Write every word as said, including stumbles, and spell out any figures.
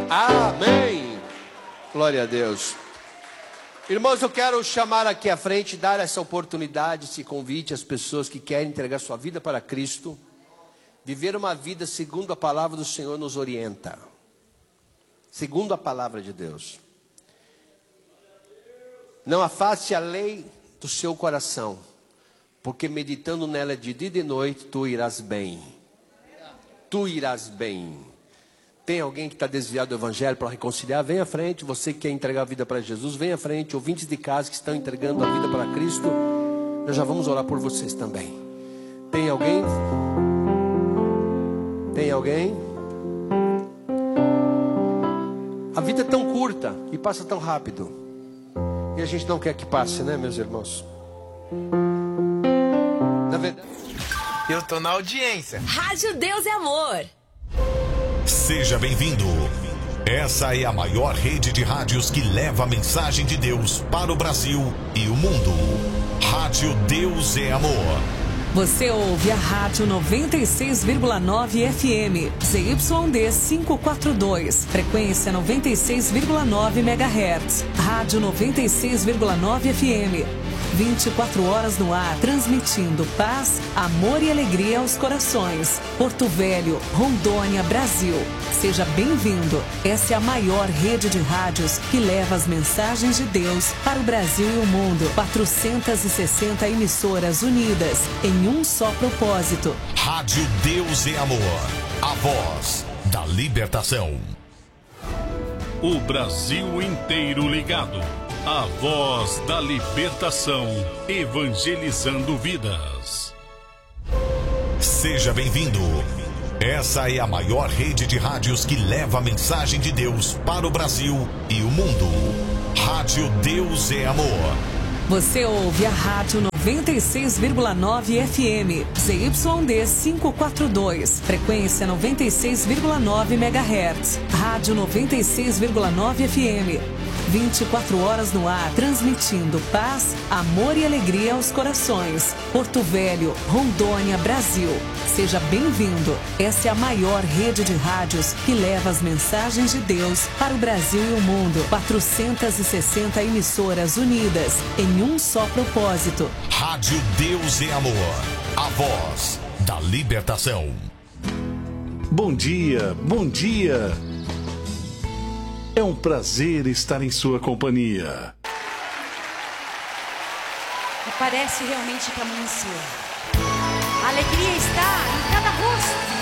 Amém. Glória a Deus. Irmãos, eu quero chamar aqui à frente, dar essa oportunidade, esse convite às pessoas que querem entregar sua vida para Cristo, viver uma vida segundo a palavra do Senhor nos orienta, segundo a palavra de Deus. Não afaste a lei do seu coração, porque meditando nela de dia e de noite, tu irás bem. Tu irás bem. Tem alguém que está desviado do evangelho para reconciliar? Vem à frente. Você que quer entregar a vida para Jesus, vem à frente. Ouvintes de casa que estão entregando a vida para Cristo, nós já vamos orar por vocês também. Tem alguém? Tem alguém? A vida é tão curta e passa tão rápido. E a gente não quer que passe, né, meus irmãos? Na verdade, eu tô na audiência. Rádio Deus é Amor. Seja bem-vindo. Essa é a maior rede de rádios que leva a mensagem de Deus para o Brasil e o mundo. Rádio Deus é Amor. Você ouve a Rádio noventa e seis vírgula nove F M, Z Y D quinhentos e quarenta e dois, frequência noventa e seis vírgula nove megahertz. Rádio noventa e seis vírgula nove F M. vinte e quatro horas no ar, transmitindo paz, amor e alegria aos corações. Porto Velho, Rondônia, Brasil. Seja bem-vindo. Essa é a maior rede de rádios que leva as mensagens de Deus para o Brasil e o mundo. quatrocentas e sessenta emissoras unidas em um só propósito. Rádio Deus é Amor. A voz da libertação. O Brasil inteiro ligado. A voz da libertação, evangelizando vidas. Seja bem-vindo. Essa é a maior rede de rádios que leva a mensagem de Deus para o Brasil e o mundo. Rádio Deus é Amor. Você ouve a Rádio noventa e seis vírgula nove F M, Z Y D quinhentos e quarenta e dois, frequência noventa e seis vírgula nove megahertz. Rádio noventa e seis vírgula nove F M. vinte e quatro horas no ar, transmitindo paz, amor e alegria aos corações. Porto Velho, Rondônia, Brasil. Seja bem-vindo. Essa é a maior rede de rádios que leva as mensagens de Deus para o Brasil e o mundo. quatrocentas e sessenta emissoras unidas em um só propósito. Rádio Deus é Amor. A voz da libertação. Bom dia, bom dia. É um prazer estar em sua companhia. E parece realmente que amanheceu. A alegria está em cada rosto.